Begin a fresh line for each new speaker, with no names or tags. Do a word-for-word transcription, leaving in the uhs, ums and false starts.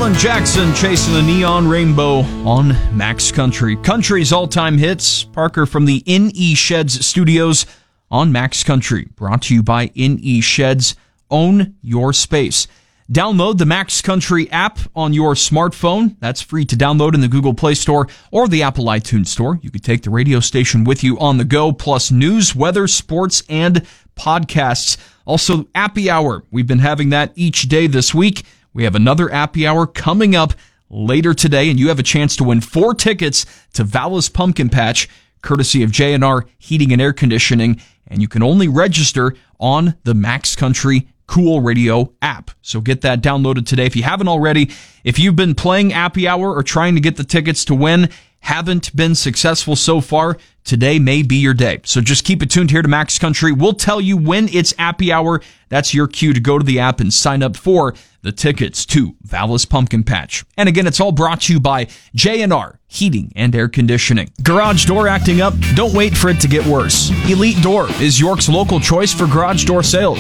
Alan Jackson chasing the neon rainbow on Max Country. Country's all-time hits. Parker from the N E Sheds studios on Max Country. Brought to you by N E Sheds. Own your space. Download the Max Country app on your smartphone. That's free to download in the Google Play Store or the Apple iTunes Store. You can take the radio station with you on the go, plus news, weather, sports, and podcasts. Also, Appy Hour. We've been having that each day this week. We have another Appy Hour coming up later today, and you have a chance to win four tickets to Vala's Pumpkin Patch, courtesy of J and R Heating and Air Conditioning, and you can only register on the Max Country Cool Radio app. So get that downloaded today if you haven't already. If you've been playing Appy Hour or trying to get the tickets to win, haven't been successful so far, today may be your day. So just keep it tuned here to Max Country. We'll tell you when it's Appy Hour. That's your cue to go to the app and sign up for the tickets to Vala's Pumpkin Patch. And again, it's all brought to you by J and R Heating and Air Conditioning. Garage door acting up? Don't wait for it to get worse. Elite Door is York's local choice for garage door sales.